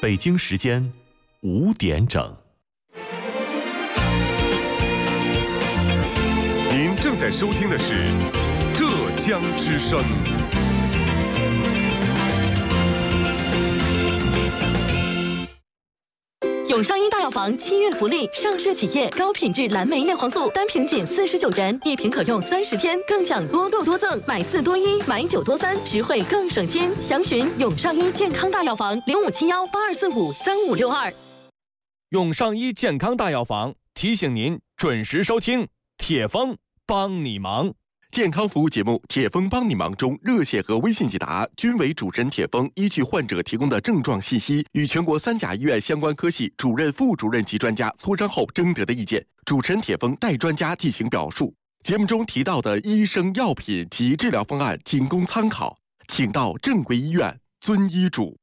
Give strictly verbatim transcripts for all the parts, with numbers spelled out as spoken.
北京时间五点整。 您正在收听的是浙江之声。 永上医大药房七月福利，上市企业高品质蓝莓叶黄素单瓶仅四十九元，一瓶可用三十天，更享多购多赠，买四多一，买九多三，实惠更省心。详询永上医健康大药房零五七幺八二四五三五六二。 永上医健康大药房提醒您准时收听铁峰帮你忙。 健康服务节目《铁峰帮你忙》中，热线和微信解答均为主持人铁峰依据患者提供的症状信息，与全国三甲医院相关科系主任、副主任级专家磋商后征得的意见，主持人铁峰代专家进行表述。节目中提到的医生、药品及治疗方案仅供参考，请到正规医院遵医嘱。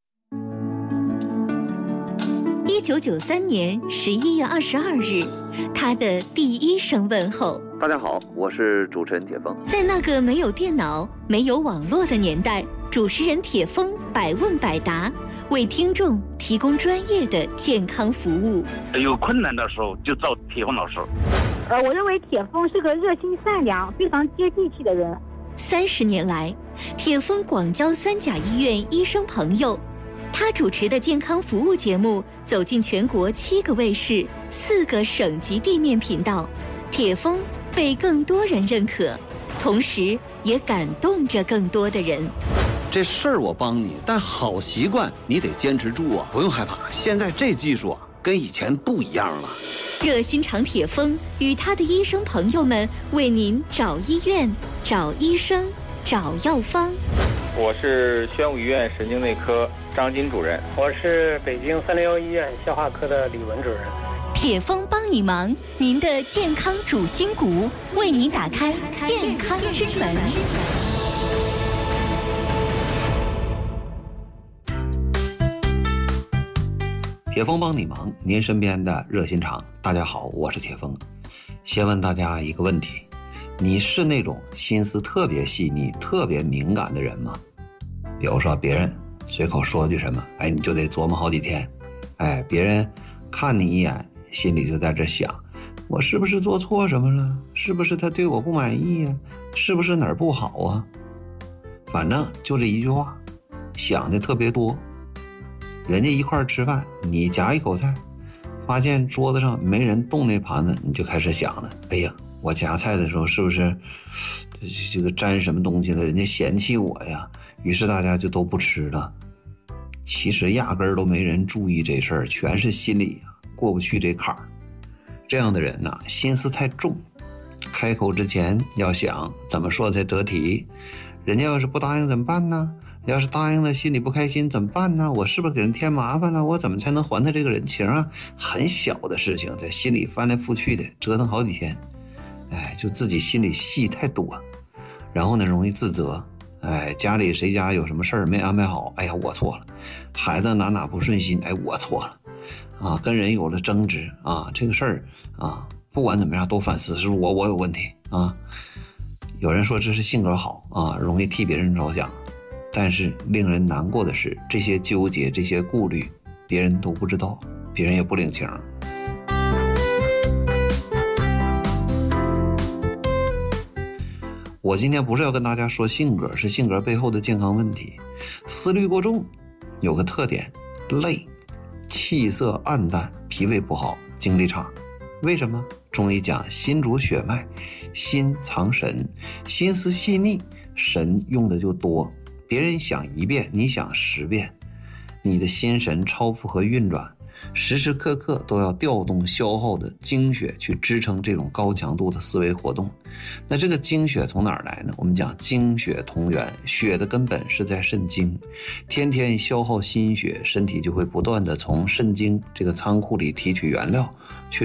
一九九三年十一月二十二日，他的第一声问候。 大家好，我是主持人铁峰。 在那个没有电脑、没有网络的年代，主持人铁峰百问百答，为听众提供专业的健康服务。 有困难的时候就找铁峰老师。 呃，我认为铁峰是个热心善良、非常接地气的人。 三十年来，铁峰广交三甲医院医生朋友。他主持的健康服务节目走进全国七个卫视、四个省级地面频道，铁峰被更多人认可，同时也感动着更多的人。 这事儿我帮你，但好习惯你得坚持住啊！不用害怕，现在这技术啊，跟以前不一样了。 热心肠铁峰与他的医生朋友们为您找医院、找医生、找药方。 我是宣武医院神经内科张金主任， 我是北京三零幺医院消化科的李文主任。 铁峰帮你忙，您的健康主心骨，为您打开健康之门。 铁峰帮你忙，您身边的热心肠。大家好，我是铁峰。先问大家一个问题，你是那种心思特别细腻、特别敏感的人吗？比如说别人随口说句什么，哎，你就得琢磨好几天。哎，别人看你一眼，心里就在这想，我是不是做错什么了？是不是他对我不满意呀？是不是哪儿不好啊？反正就这一句话，想的特别多。人家一块儿吃饭，你夹一口菜，发现桌子上没人动那盘子，你就开始想了，哎呀，我夹菜的时候是不是这个沾什么东西了？人家嫌弃我呀，于是大家就都不吃了。其实压根儿都没人注意这事儿，全是心里过不去这坎儿。这样的人呐、啊，心思太重，开口之前要想怎么说才得体。人家要是不答应怎么办呢？要是答应了心里不开心怎么办呢？我是不是给人添麻烦了？我怎么才能还他这个人情啊？很小的事情在心里翻来覆去的折腾好几天，哎，就自己心里戏太多，然后呢容易自责。哎，家里谁家有什么事儿没安排好，哎呀我错了。孩子哪哪不顺心，哎我错了。啊，跟人有了争执啊，这个事儿啊，不管怎么样都反思是我我有问题啊。有人说这是性格好啊，容易替别人着想，但是令人难过的是，这些纠结、这些顾虑，别人都不知道，别人也不领情。我今天不是要跟大家说性格，是性格背后的健康问题。思虑过重有个特点，累，气色暗淡，脾胃不好，精力差。为什么？中医讲心主血脉，心藏神，心思细腻，神用的就多。别人想一遍，你想十遍，你的心神超负荷运转，时时刻刻都要调动消耗的精血去支撑这种高强度的思维活动。那这个精血从哪儿来呢？我们讲精血同源，血的根本是在肾经，天天消耗心血，身体就会不断的从肾经这个仓库里提取原料去